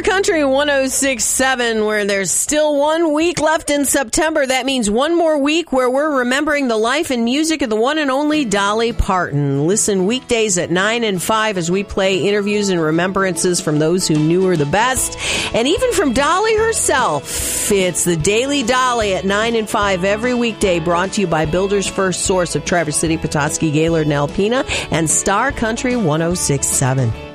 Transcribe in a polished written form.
Country 106.7, where there's still 1 week left in September. That means one more week where we're remembering the life and music of the one and only Dolly Parton. Listen weekdays at 9 and 5 as we play interviews and remembrances from those who knew her the best, and even from Dolly herself. It's the Daily Dolly at 9 and 5 every weekday, brought to you by Builder's First Source of Traverse City, Petoskey, Gaylord, and Alpena, and Star Country 106.7.